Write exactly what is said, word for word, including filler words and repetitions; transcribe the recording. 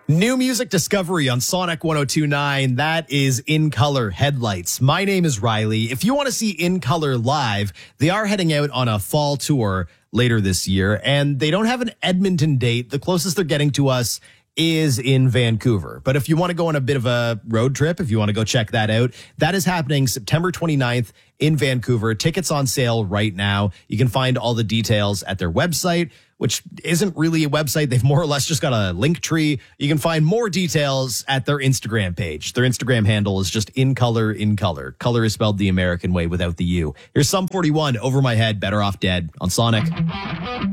New music discovery on Sonic one oh two point nine. That is In Color Headlights. My name is Riley. If you want to see In Color live, they are heading out on a fall tour later this year, and they don't have an Edmonton date. The closest they're getting to us is in Vancouver. But if you want to go on a bit of a road trip, if you want to go check that out, that is happening September twenty-ninth in Vancouver. Tickets on sale right now. You can find all the details at their website, which isn't really a website. They've more or less just got a link tree. You can find more details at their Instagram page. Their Instagram handle is just In Color, In Color. Color is spelled the American way without the U. Here's Sum forty-one, Over My Head, Better Off Dead on Sonic.